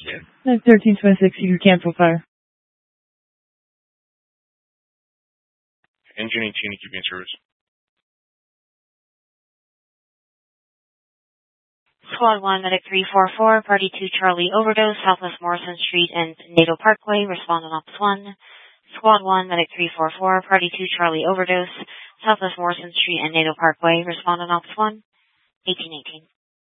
Yeah. 1326, you can cancel fire. Engine 18 to keep me in service. Squad 1, Medic 344, Party 2 Charlie overdose, Southwest Morrison Street and Nato Parkway, respond on Ops 1. Squad 1, Medic 344, Party 2 Charlie overdose, Southwest Morrison Street and Nato Parkway, respond on Ops 1. 1818.